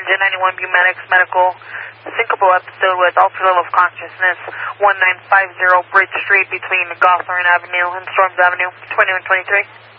91 Bumedics Medical, syncopal episode with altered level of consciousness, 1950 Bridge Street between Gossamer Avenue and Storms Avenue, 2123.